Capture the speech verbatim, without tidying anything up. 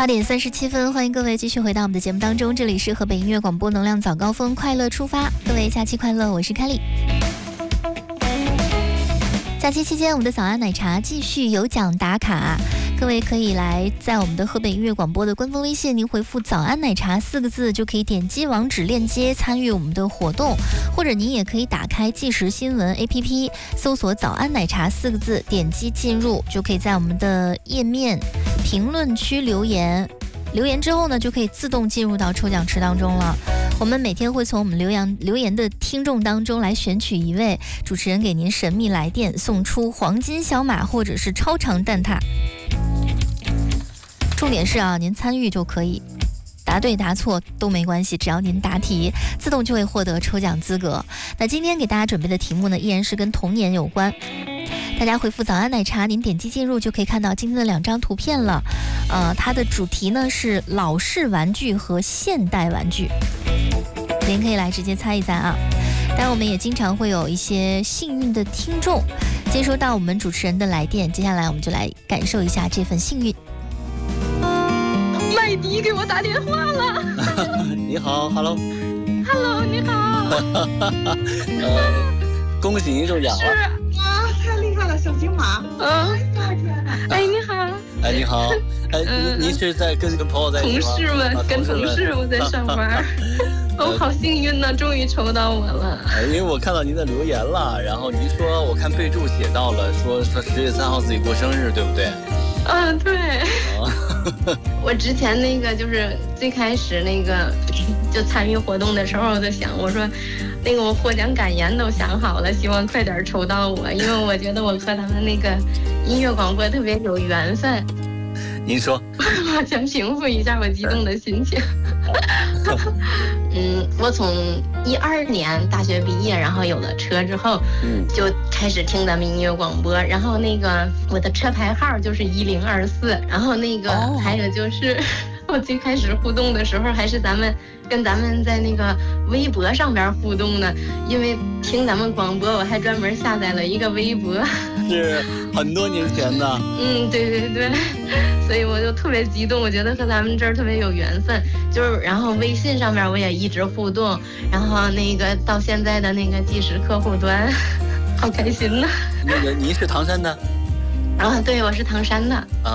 八点三十七分，欢迎各位继续回到我们的节目当中，这里是河北音乐广播能量早高峰，快乐出发，各位假期快乐，我是凯丽。假期期间，我们的早安奶茶继续有奖打卡，各位可以来在我们的河北音乐广播的官方微信，您回复早安奶茶四个字就可以点击网址链接参与我们的活动，或者您也可以打开即时新闻 A P P 搜索早安奶茶四个字，点击进入就可以在我们的页面评论区留言，留言之后呢就可以自动进入到抽奖池当中了。我们每天会从我们留言留言的听众当中来选取一位，主持人给您神秘来电送出黄金小马或者是超长蛋挞。重点是啊，您参与就可以，答对答错都没关系，只要您答题，自动就会获得抽奖资格。那今天给大家准备的题目呢，依然是跟童年有关。大家回复早安奶茶，您点击进入就可以看到今天的两张图片了。呃，它的主题呢是老式玩具和现代玩具，您可以来直接猜一猜啊。当然我们也经常会有一些幸运的听众接收到我们主持人的来电，接下来我们就来感受一下这份幸运。 麦迪给我打电话了。 你好 ，Hello。 Hello， 你好。 呃，恭喜您中奖了。 是啊，太厉害了，小金马。 嗯。哎，你好。 哎，你好。哎，您您是在跟跟朋友在一起吗？ 同事们， 啊、 跟同事我在上班。哦，好幸运呢，终于抽到我了。 哎，因为我看到您的留言了，然后您说，我看备注写到了，说说十月三号自己过生日，对不对？ 嗯，对。 哦我之前那个就是最开始那个就参与活动的时候，我就想，我说那个我获奖感言都想好了，希望快点抽到我，因为我觉得我和他们那个音乐广播特别有缘分。 您说。 我想平复一下我激动的心情。嗯，我从一二年大学毕业，然后有了车之后，嗯，就开始听咱们音乐广播。然后那个我的车牌号就是一零二四，然后那个、哦、还有就是。我最开始互动的时候，还是咱们跟咱们在那个微博上边互动呢，因为听咱们广播，我还专门下载了一个微博， 是很多年前的。 嗯，对对对，所以我就特别激动，我觉得和咱们这儿特别有缘分。就是然后微信上面我也一直互动，然后那个到现在的那个即时客户端，好开心呐。 那个您是唐山的？ 啊，对，我是唐山的。啊